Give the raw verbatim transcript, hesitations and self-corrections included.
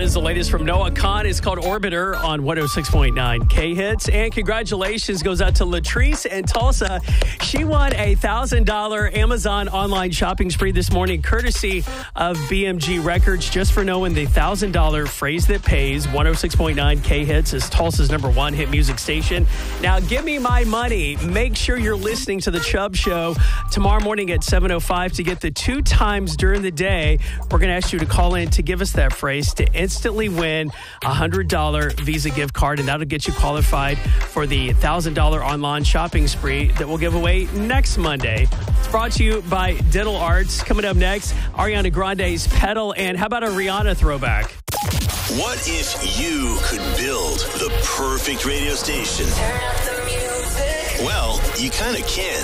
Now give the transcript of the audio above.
is the latest from Noah Kahan. It's called Orbiter on one oh six point nine K-Hits. And congratulations goes out to Latrice in Tulsa. She won a one thousand dollars Amazon online shopping spree this morning, courtesy of B M G Records, just for knowing the one thousand dollars phrase that pays. one oh six point nine K-Hits is Tulsa's number one hit music station. Now, give me my money. Make sure you're listening to The Chubb Show tomorrow morning at seven oh five to get the two times during the day. We're going to ask you to call in to give us that phrase to instantly win a one hundred dollars Visa gift card, and that'll get you qualified for the one thousand dollars online shopping spree that we'll give away next Monday. It's brought to you by Dental Arts. Coming up next, Ariana Grande's Pedal, and how about a Rihanna throwback? What if you could build the perfect radio station? Turn up the music. Well, you kind of can.